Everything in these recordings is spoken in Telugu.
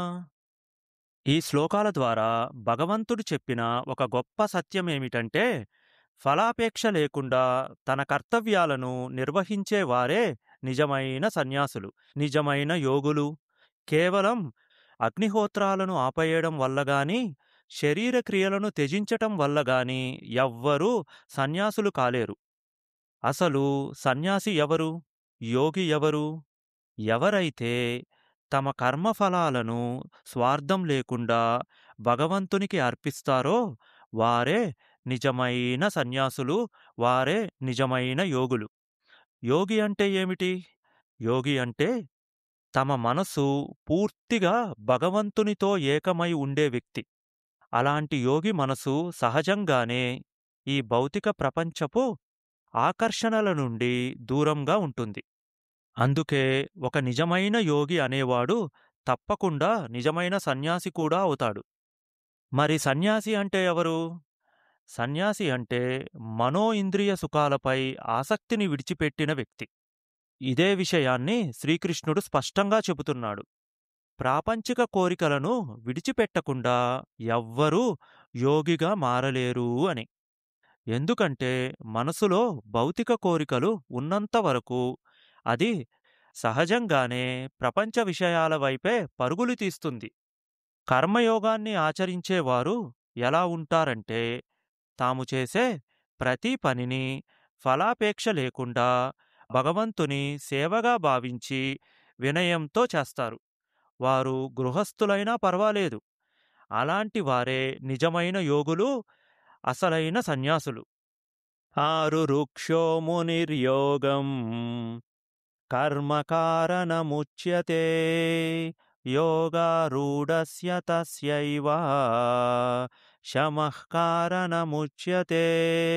ఈ శ్లోకాల ద్వారా భగవంతుడు చెప్పిన ఒక గొప్ప సత్యమేమిటంటే, ఫలాపేక్ష లేకుండా తన కర్తవ్యాలను నిర్వహించే వారే నిజమైన సన్యాసులు, నిజమైన యోగులు. కేవలం అగ్నిహోత్రాలను ఆపేయడం వల్ల గాని, శరీర క్రియలను త్యజించటం వల్ల గాని ఎవ్వరూ సన్యాసులు కాలేరు. అసలు సన్యాసి ఎవరు? యోగి ఎవరు? ఎవరైతే తమ కర్మఫలాలను స్వార్థం లేకుండా భగవంతునికి అర్పిస్తారో వారే నిజమైన సన్యాసులు, వారే నిజమైన యోగులు. యోగి అంటే ఏమిటి? యోగి అంటే తమ మనసు పూర్తిగా భగవంతునితో ఏకమై ఉండే వ్యక్తి. అలాంటి యోగి మనసు సహజంగానే ఈ భౌతిక ప్రపంచపు ఆకర్షణల నుండి దూరంగా ఉంటుంది. అందుకే ఒక నిజమైన యోగి అనేవాడు తప్పకుండా నిజమైన సన్యాసి కూడా అవుతాడు. మరి సన్యాసి అంటే ఎవరు? సన్యాసి అంటే మనోఇంద్రియ సుఖాలపై ఆసక్తిని విడిచిపెట్టిన వ్యక్తి. ఇదే విషయాన్ని శ్రీకృష్ణుడు స్పష్టంగా చెబుతున్నాడు. ప్రాపంచిక కోరికలను విడిచిపెట్టకుండా ఎవ్వరూ యోగిగా మారలేరు అని. ఎందుకంటే మనసులో భౌతిక కోరికలు ఉన్నంత వరకు అది సహజంగానే ప్రపంచ విషయాల వైపే పరుగులు తీస్తుంది. కర్మయోగాన్ని ఆచరించేవారు ఎలా ఉంటారంటే, తాము చేసే ప్రతి పనిని ఫలాపేక్ష లేకుండా భగవంతుని సేవగా భావించి వినయంతో చేస్తారు. వారు గృహస్థులైనా పర్వాలేదు. అలాంటి వారే నిజమైన యోగులు, అసలైన సన్యాసులు. ఆరురుక్షో మునిర్యోగం కర్మకారణముచ్యతే యోగారూఢస్య తస్యైవ శమః కారణముచ్యతే.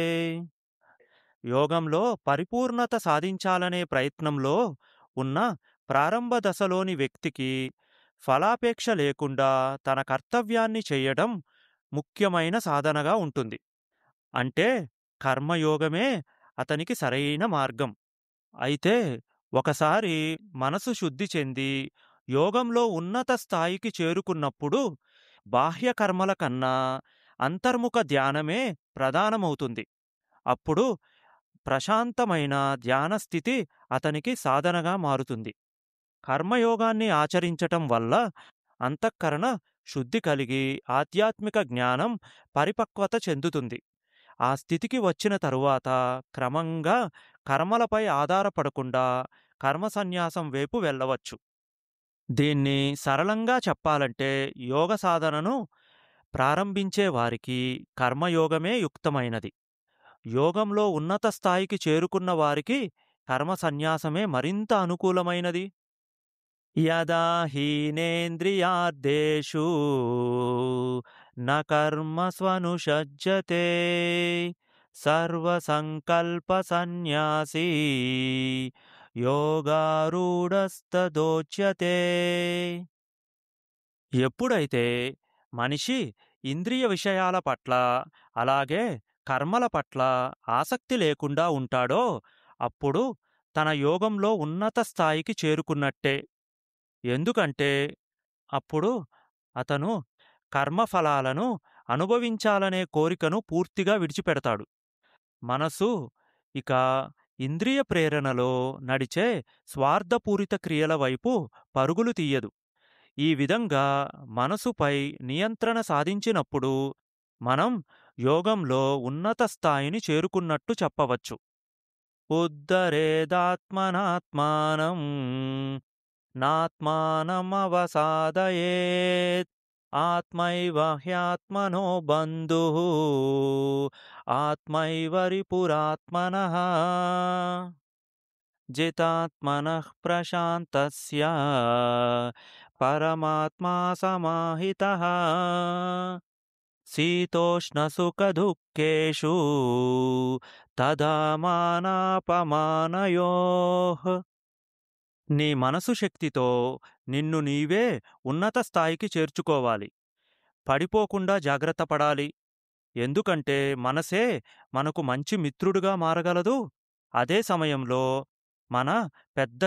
యోగంలో పరిపూర్ణత సాధించాలనే ప్రయత్నంలో ఉన్న ప్రారంభ దశలోని వ్యక్తికి ఫలాపేక్ష లేకుండా తన కర్తవ్యాన్ని చేయడం ముఖ్యమైన సాధనగా ఉంటుంది. అంటే కర్మయోగమే అతనికి సరైన మార్గం. అయితే ఒకసారి మనసు శుద్ధి చెంది యోగంలో ఉన్నత స్థాయికి చేరుకున్నప్పుడు బాహ్య కర్మల కన్నా అంతర్ముఖ ధ్యానమే ప్రధానమవుతుంది. అప్పుడు ప్రశాంతమైన ధ్యాన స్థితి అతనికి సాధనగా మారుతుంది. కర్మయోగాన్ని ఆచరించటం వల్ల అంతఃకరణ శుద్ధి కలిగి ఆధ్యాత్మిక జ్ఞానం పరిపక్వత చెందుతుంది. ఆ స్థితికి వచ్చిన తరువాత క్రమంగా కర్మలపై ఆధారపడకుండా కర్మ సన్యాసం వైపు వెళ్ళవచ్చు. దీన్ని సరళంగా చెప్పాలంటే యోగ సాధనను ప్రారంభించే వారికి కర్మయోగమే యుక్తమైనది. యోగంలో ఉన్నత స్థాయికి చేరుకున్న వారికి కర్మ సన్యాసమే మరింత అనుకూలమైనది. యదా హీనేంద్రియార్థేషు న కర్మస్వనుషజ్జతే సర్వసంకల్ప సన్యాసీ యోగారూఢస్తదోచ్యతే. ఎప్పుడైతే మనిషి ఇంద్రియ విషయాల పట్ల అలాగే కర్మల పట్ల ఆసక్తి లేకుండా ఉంటాడో అప్పుడు తన యోగంలో ఉన్నత స్థాయికి చేరుకున్నట్టే. ఎందుకంటే అప్పుడు అతను కర్మఫలాలను అనుభవించాలనే కోరికను పూర్తిగా విడిచిపెడతాడు. మనసు ఇక ఇంద్రియ ప్రేరణలో నడిచే స్వార్థపూరిత క్రియల వైపు పరుగులు తీయదు. ఈ విధంగా మనసుపై నియంత్రణ సాధించినప్పుడు మనం యోగంలో ఉన్నత స్థాయిని చేరుకున్నట్టు చెప్పవచ్చు. ఉద్ధరేదాత్మనాత్మానం నాత్మానమవసాదయేత్ ఆత్మైవ హ్యాత్మనో బంధుః ఆత్మైవ రిపురాత్మనః జితాత్మనః ప్రశాంతస్య పరమాత్మా సమాహితః శీతోష్ణసుఖదుఃఖేషు తదా మానాపమానయోః. నీ మనసు శక్తితో నిన్ను నీవే ఉన్నత స్థాయికి చేర్చుకోవాలి. పడిపోకుండా జాగ్రత్త పడాలి. ఎందుకంటే మనసే మనకు మంచి మిత్రుడుగా మారగలదు. అదే సమయంలో మన పెద్ద